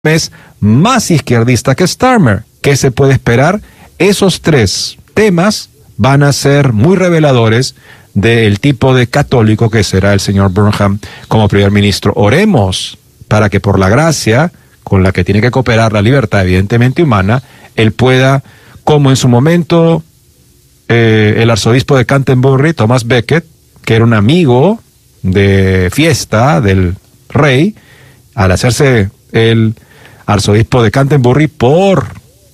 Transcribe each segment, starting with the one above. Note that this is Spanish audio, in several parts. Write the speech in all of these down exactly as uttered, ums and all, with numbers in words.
es más izquierdista que Starmer. ¿Qué se puede esperar? Esos tres temas van a ser muy reveladores del tipo de católico que será el señor Burnham como primer ministro. Oremos para que por la gracia con la que tiene que cooperar la libertad evidentemente humana, él pueda, como en su momento eh, el arzobispo de Canterbury, Thomas Becket, que era un amigo de fiesta del rey, al hacerse el arzobispo de Canterbury por,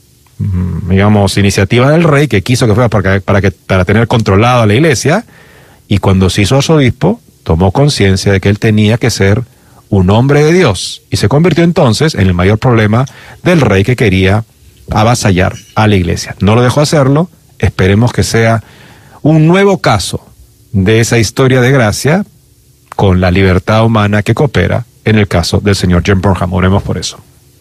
digamos, iniciativa del rey, que quiso que fuera para, para, que, para tener controlado a la iglesia, y cuando se hizo arzobispo, tomó conciencia de que él tenía que ser un hombre de Dios, y se convirtió entonces en el mayor problema del rey, que quería avasallar a la iglesia. No lo dejó hacerlo. Esperemos que sea un nuevo caso de esa historia de gracia con la libertad humana que coopera en el caso del señor Jim Burnham. Oremos por eso.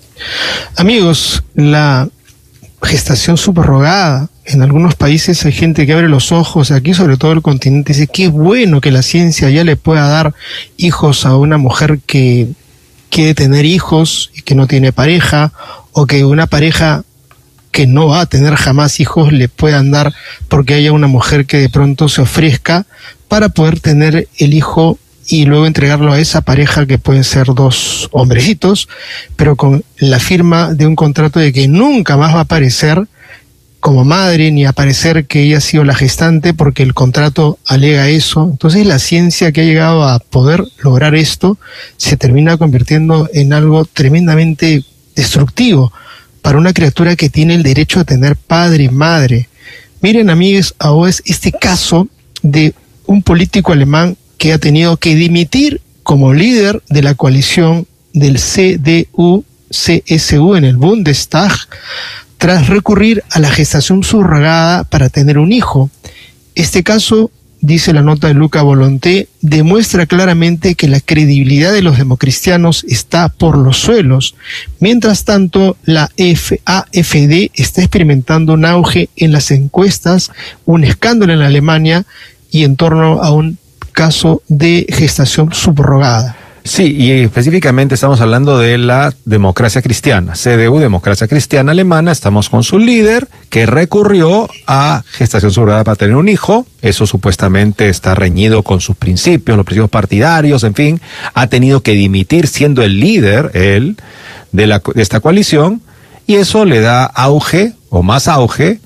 Amigos, la gestación subrogada, en algunos países hay gente que abre los ojos, aquí sobre todo el continente, dice qué bueno que la ciencia ya le pueda dar hijos a una mujer que quiere tener hijos y que no tiene pareja, o que una pareja que no va a tener jamás hijos le puedan dar porque haya una mujer que de pronto se ofrezca para poder tener el hijo y luego entregarlo a esa pareja, que pueden ser dos hombrecitos, pero con la firma de un contrato de que nunca más va a aparecer como madre, ni aparecer que ella ha sido la gestante, porque el contrato alega eso. Entonces la ciencia que ha llegado a poder lograr esto se termina convirtiendo en algo tremendamente destructivo para una criatura que tiene el derecho a tener padre y madre. Miren, amigos, ahora es este caso de un político alemán que ha tenido que dimitir como líder de la coalición del C D U C S U en el Bundestag tras recurrir a la gestación subrogada para tener un hijo. Este caso, dice la nota de Luca Volonté, demuestra claramente que la credibilidad de los democristianos está por los suelos. Mientras tanto, la A F D está experimentando un auge en las encuestas, un escándalo en Alemania y en torno a un caso de gestación subrogada. Sí, y específicamente estamos hablando de la democracia cristiana, C D U, Democracia Cristiana Alemana. Estamos con su líder, que recurrió a gestación subrogada para tener un hijo. Eso supuestamente está reñido con sus principios, los principios partidarios, en fin. Ha tenido que dimitir siendo el líder, él, de, la, de esta coalición, y eso le da auge, o más auge.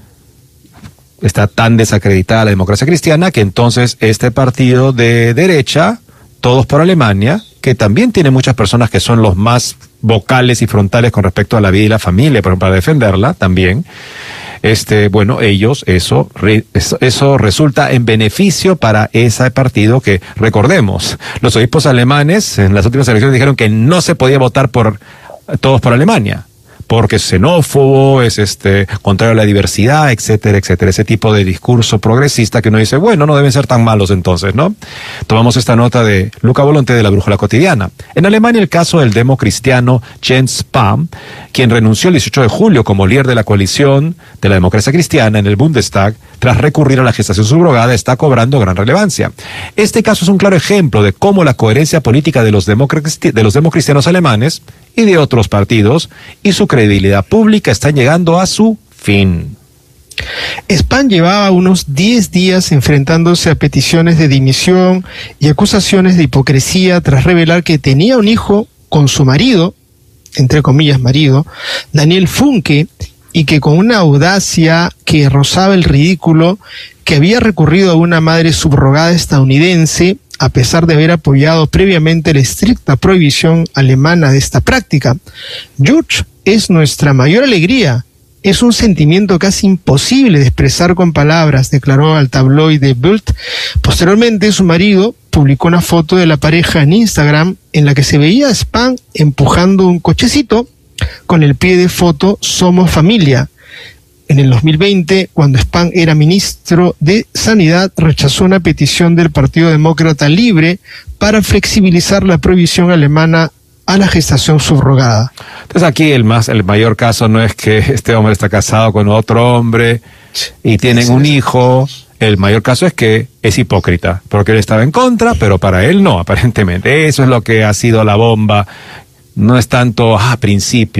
Está tan desacreditada la democracia cristiana que entonces este partido de derecha, Todos por Alemania, que también tiene muchas personas que son los más vocales y frontales con respecto a la vida y la familia, pero para defenderla también, este, bueno, ellos, eso, eso, eso resulta en beneficio para ese partido que, recordemos, los obispos alemanes en las últimas elecciones dijeron que no se podía votar por Todos por Alemania, porque es xenófobo, es este contrario a la diversidad, etcétera, etcétera. Ese tipo de discurso progresista que uno dice, bueno, no deben ser tan malos entonces, ¿no? Tomamos esta nota de Luca Volonté de la Brújula Cotidiana. En Alemania, el caso del democristiano Jens Spahn, quien renunció el dieciocho de julio como líder de la coalición de la democracia cristiana en el Bundestag, tras recurrir a la gestación subrogada, está cobrando gran relevancia. Este caso es un claro ejemplo de cómo la coherencia política de los, de los democristianos alemanes y de otros partidos y su credibilidad pública están llegando a su fin. Spahn llevaba unos diez días enfrentándose a peticiones de dimisión y acusaciones de hipocresía tras revelar que tenía un hijo con su marido, entre comillas marido, Daniel Funke, y que con una audacia que rozaba el ridículo, que había recurrido a una madre subrogada estadounidense, a pesar de haber apoyado previamente la estricta prohibición alemana de esta práctica. George es nuestra mayor alegría. Es un sentimiento casi imposible de expresar con palabras, declaró al tabloide Bild. Posteriormente, su marido publicó una foto de la pareja en Instagram en la que se veía a Spahn empujando un cochecito con el pie de foto "Somos familia". En el dos mil veinte, cuando Spahn era ministro de Sanidad, rechazó una petición del Partido Demócrata Libre para flexibilizar la prohibición alemana a la gestación subrogada. Entonces aquí el más el mayor caso no es que este hombre está casado con otro hombre y tienen sí, un sí. hijo. El mayor caso es que es hipócrita, porque él estaba en contra, pero para él no, aparentemente. Eso es lo que ha sido la bomba No es tanto, ah, principio.